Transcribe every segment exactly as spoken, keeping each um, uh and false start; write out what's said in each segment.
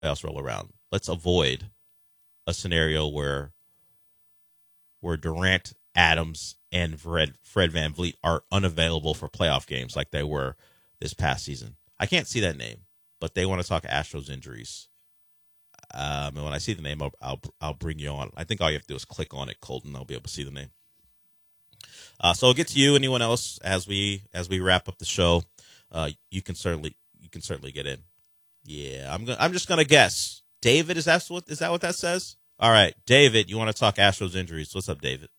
playoffs roll around. Let's avoid a scenario where where Durant, Adams, and Fred, Fred VanVleet are unavailable for playoff games like they were this past season. I can't see that name, but they want to talk Astros injuries. Um, and when I see the name, I'll, I'll I'll bring you on. I think all you have to do is click on it, Colton. I'll be able to see the name. Uh, so I'll get to you. Anyone else as we as we wrap up the show? Uh, you can certainly you can certainly get in. Yeah, I'm gonna, I'm just gonna guess. David, is that what is that what that says? All right, David, you want to talk Astros injuries? What's up, David?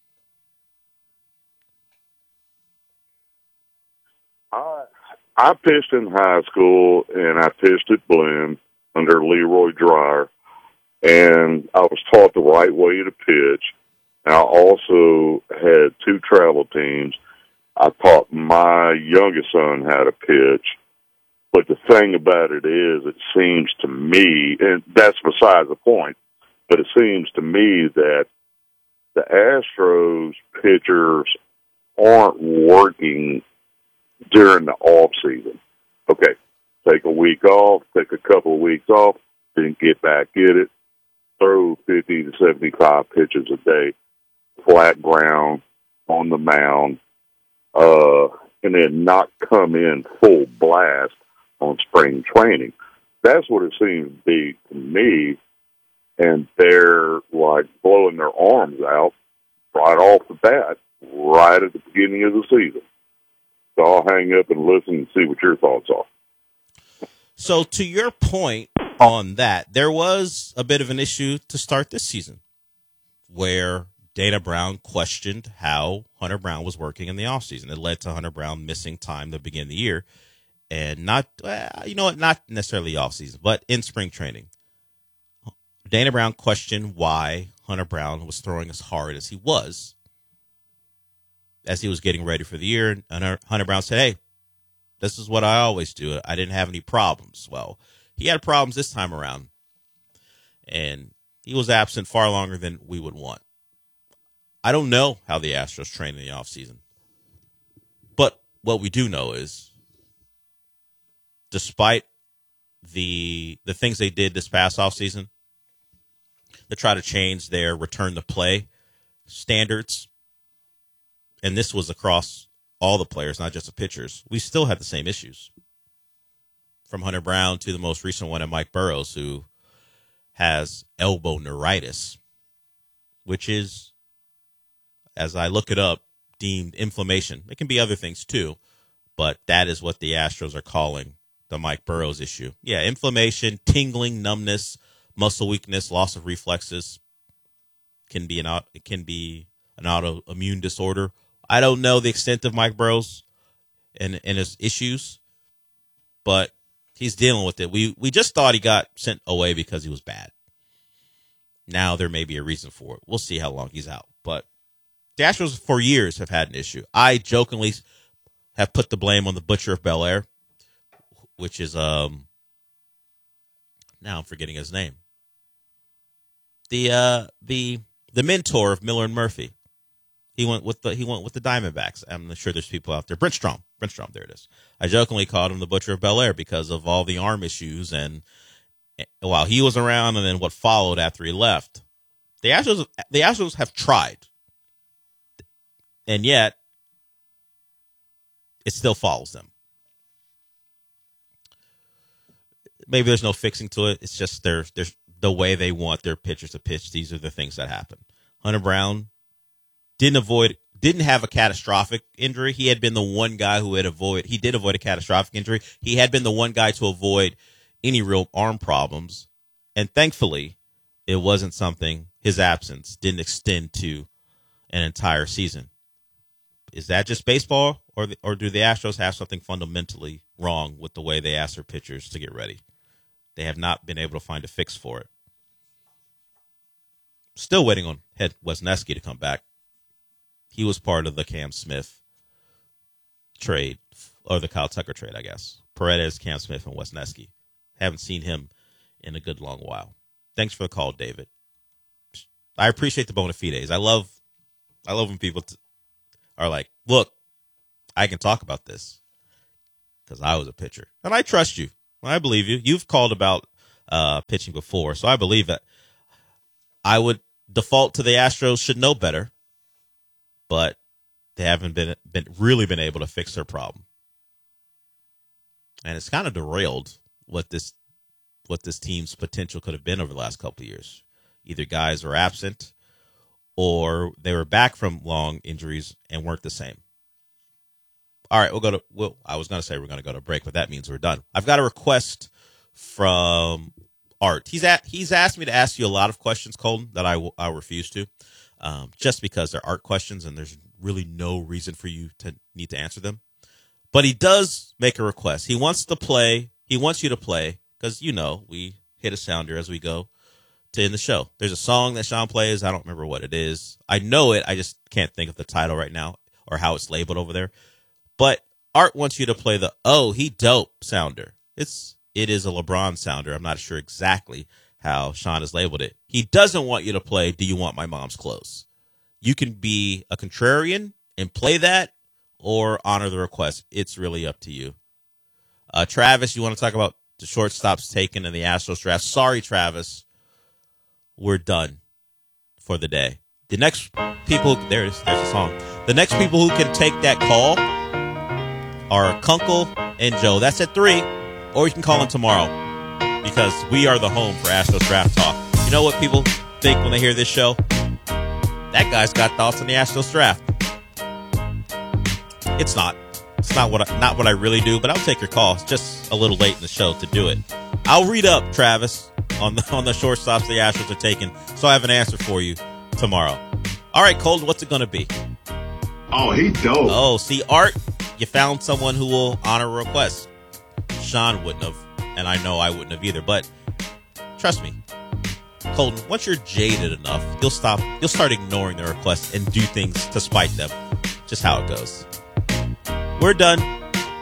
I I pitched in high school, and I pitched at Blinn under Leroy Dreyer, and I was taught the right way to pitch. I also had two travel teams. I taught my youngest son how to pitch. But the thing about it is, it seems to me, and that's besides the point, but it seems to me that the Astros pitchers aren't working during the off season. Okay, take a week off, take a couple of weeks off, then get back at it, throw fifty to seventy-five pitches a day, flat ground, on the mound, uh, and then not come in full blast on spring training. That's what it seems to be to me, and they're like blowing their arms out right off the bat, right at the beginning of the season. So I'll hang up and listen and see what your thoughts are. So to your point on that, there was a bit of an issue to start this season where Dana Brown questioned how Hunter Brown was working in the offseason. It led to Hunter Brown missing time to begin the year, and not, uh, you know what, not necessarily offseason, but in spring training. Dana Brown questioned why Hunter Brown was throwing as hard as he was as he was getting ready for the year. And Hunter Brown said, hey, this is what I always do. I didn't have any problems. Well, he had problems this time around, and he was absent far longer than we would want. I don't know how the Astros train in the offseason, but what we do know is despite the the things they did this past offseason to try to change their return to play standards, and this was across all the players, not just the pitchers, we still had the same issues. From Hunter Brown to the most recent one of Mike Burrows, who has elbow neuritis, which is, as I look it up, deemed inflammation. It can be other things too, but that is what the Astros are calling the Mike Burrows issue. Yeah, inflammation, tingling, numbness, muscle weakness, loss of reflexes. Can be an it can be an autoimmune disorder. I don't know the extent of Mike Burrows and, and his issues, but he's dealing with it. We we just thought he got sent away because he was bad. Now there may be a reason for it. We'll see how long he's out. But the Astros for years have had an issue. I jokingly have put the blame on the Butcher of Bel Air, which is um now I'm forgetting his name. The uh the the mentor of Miller and Murphy. He went with the he went with the Diamondbacks. I'm sure there's people out there. Brent Strom. Brent Strom, there it is. I jokingly called him the Butcher of Bel Air because of all the arm issues and while he was around and then what followed after he left. The Astros the Astros have tried. And yet it still follows them. Maybe there's no fixing to it. It's just their there's the way they want their pitchers to pitch. These are the things that happen. Hunter Brown didn't avoid, didn't have a catastrophic injury. He had been the one guy who had avoid. He did avoid a catastrophic injury. He had been the one guy to avoid any real arm problems, and thankfully, it wasn't something. His absence didn't extend to an entire season. Is that just baseball, or or do the Astros have something fundamentally wrong with the way they ask their pitchers to get ready? They have not been able to find a fix for it. Still waiting on Head Wesneski to come back. He was part of the Cam Smith trade, or the Kyle Tucker trade, I guess. Paredes, Cam Smith, and Wesneski. Haven't seen him in a good long while. Thanks for the call, David. I appreciate the bona fides. I love, I love when people t- are like, "Look, I can talk about this because I was a pitcher, and I trust you. I believe you. You've called about uh, pitching before. So I believe that I would default to the Astros should know better, but they haven't been, been really been able to fix their problem. And it's kind of derailed what this what this team's potential could have been over the last couple of years. Either guys were absent or they were back from long injuries and weren't the same. All right, we'll go to, well, I was going to say we're going to go to break, but that means we're done. I've got a request from Art. He's at, he's asked me to ask you a lot of questions, Colton, that I will, I refuse to, um, just because they're Art questions and there's really no reason for you to need to answer them. But he does make a request. He wants to play, he wants you to play, because, you know, we hit a sounder as we go to end the show. There's a song that Sean plays. I don't remember what it is. I know it. I just can't think of the title right now or how it's labeled over there. But Art wants you to play the "Oh, he dope" sounder. It's it is a LeBron sounder. I'm not sure exactly how Sean has labeled it. He doesn't want you to play "Do You Want My Mom's Clothes." You can be a contrarian and play that, or honor the request. It's really up to you. Uh, Travis, you want to talk about the shortstops taken in the Astros draft? Sorry, Travis, we're done for the day. The next people, there's there's a song. The next people who can take that call are Kunkel and Joe. That's at three, or you can call them tomorrow because we are the home for Astros Draft Talk. You know what people think when they hear this show? That guy's got thoughts on the Astros Draft. It's not. It's not what I, not what I really do, but I'll take your call. It's just a little late in the show to do it. I'll read up, Travis, on the on the shortstops the Astros are taking, so I have an answer for you tomorrow. All right, Colton, what's it going to be? Oh, he dope. Oh, see, Art, you found someone who will honor a request. Sean wouldn't have, and I know I wouldn't have either, but trust me, Colton, once you're jaded enough, you'll stop, you'll start ignoring the requests and do things to spite them. Just how it goes. We're done.